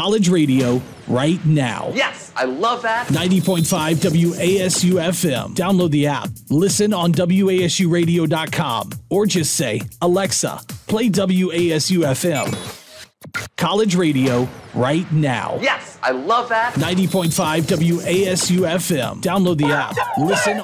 college radio right now. Yes, I love that. 90.5 WASU FM. Download the app. Listen on WASUradio.com. Or just say, Alexa, play WASU FM. College radio right now. Yes, I love that. 90.5 WASU FM. Download the app. Listen